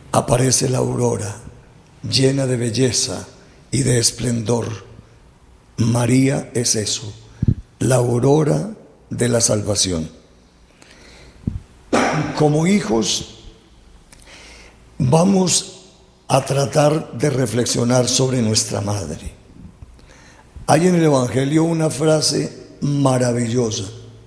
aparece la aurora, llena de belleza y de esplendor. María es eso, la aurora de la salvación. Como hijos, vamos a tratar de reflexionar sobre nuestra madre. Hay en el Evangelio una frase maravillosa.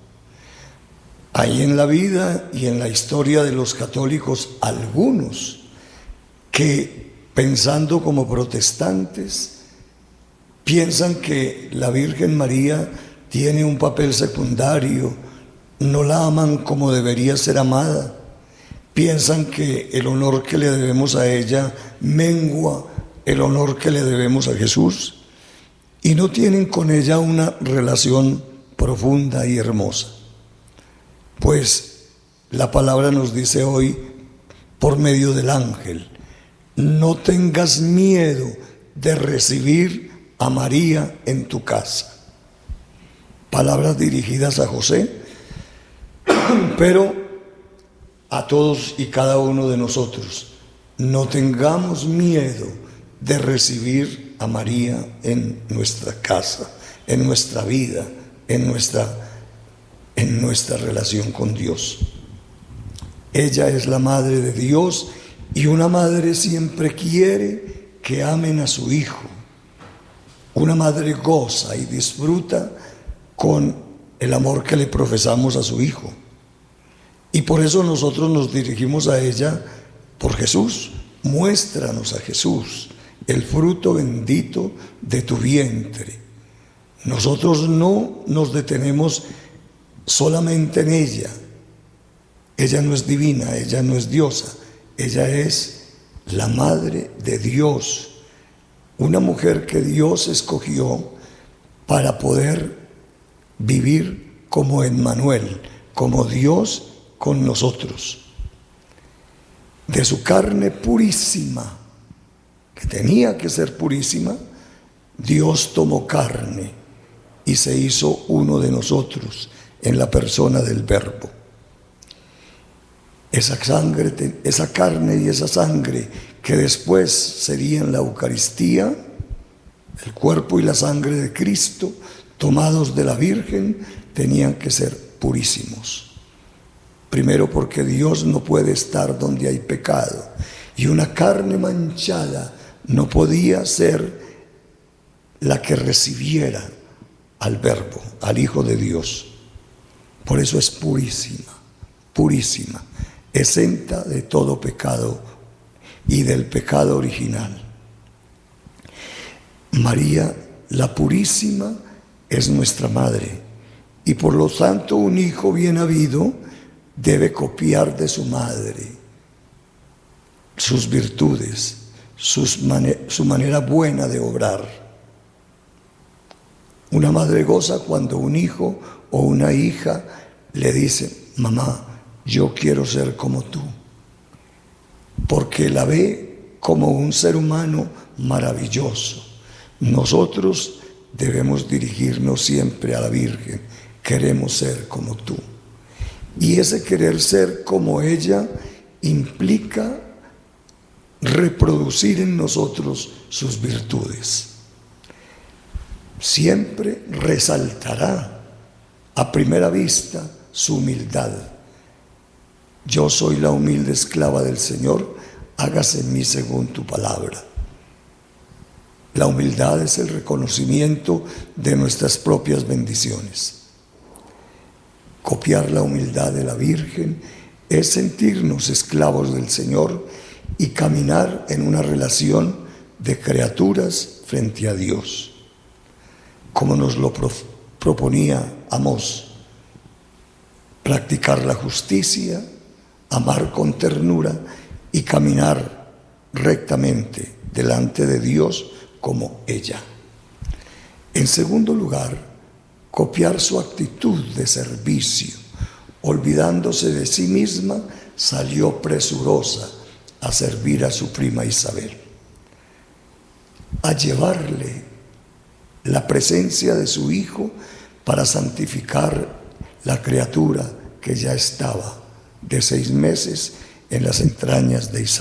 Hay en la vida y en la historia de los católicos algunos que, pensando como protestantes, piensan que la Virgen María tiene un papel secundario, no la aman como debería ser amada, piensan que el honor que le debemos a ella mengua el honor que le debemos a Jesús, y no tienen con ella una relación profunda y hermosa. Pues la palabra nos dice hoy, por medio del ángel, no tengas miedo de recibir a María en tu casa. Palabras dirigidas a José, pero a todos y cada uno de nosotros. No tengamos miedo de recibir a María en nuestra casa, en nuestra vida, en nuestra relación con Dios. Ella es la madre de Dios, y una madre siempre quiere que amen a su hijo. Una madre goza y disfruta con el amor que le profesamos a su hijo. Y por eso nosotros nos dirigimos a ella por Jesús. Muéstranos a Jesús, el fruto bendito de tu vientre. Nosotros no nos detenemos solamente en ella. Ella no es divina, ella no es diosa, ella es la madre de Dios, una mujer que Dios escogió para poder vivir como Emmanuel, como Dios con nosotros. De su carne purísima, que tenía que ser purísima, Dios tomó carne y se hizo uno de nosotros en la persona del Verbo. Esa carne y esa sangre que después serían la Eucaristía, el cuerpo y la sangre de Cristo, tomados de la Virgen, tenían que ser purísimos. Primero, porque Dios no puede estar donde hay pecado, y una carne manchada no podía ser la que recibiera al Verbo, al Hijo de Dios. Por eso es purísima, purísima, exenta de todo pecado y del pecado original. María, la purísima, es nuestra madre, y por lo tanto un hijo bien habido debe copiar de su madre sus virtudes, su manera buena de obrar. Una madre goza cuando un hijo o una hija le dice: mamá, yo quiero ser como tú, porque la ve como un ser humano maravilloso. Nosotros debemos dirigirnos siempre a la Virgen: queremos ser como tú. Y ese querer ser como ella implica reproducir en nosotros sus virtudes. Siempre resaltará a primera vista su humildad. Yo soy la humilde esclava del Señor, hágase en mí según tu palabra. La humildad es el reconocimiento de nuestras propias bendiciones. Copiar la humildad de la Virgen es sentirnos esclavos del Señor y caminar en una relación de criaturas frente a Dios, como nos lo proponía Amós: practicar la justicia, amar con ternura y caminar rectamente delante de Dios como ella. En segundo lugar, copiar su actitud de servicio. Olvidándose de sí misma, salió presurosa a servir a su prima Isabel, a llevarle la presencia de su hijo para santificar la criatura que ya estaba de 6 meses en las entrañas de Isabel.